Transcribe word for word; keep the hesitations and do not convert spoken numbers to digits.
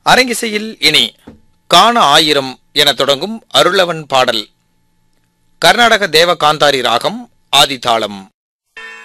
அரங்கிசையில் இனி காண ஆயிரம் என தொடங்கும் அருளவன் பாடல். கர்நாடக தேவ காந்தாரி ராகம், ஆதிதாளம்.